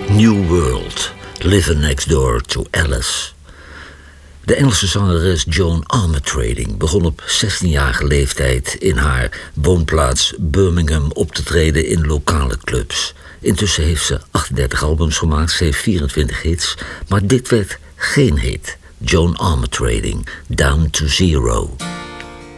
New World, Living Next Door to Alice. De Engelse zangeres Joan Armatrading begon op 16-jarige leeftijd in haar woonplaats Birmingham op te treden in lokale clubs. Intussen heeft ze 38 albums gemaakt, ze heeft 24 hits, maar dit werd geen hit. Joan Armatrading, Down to Zero.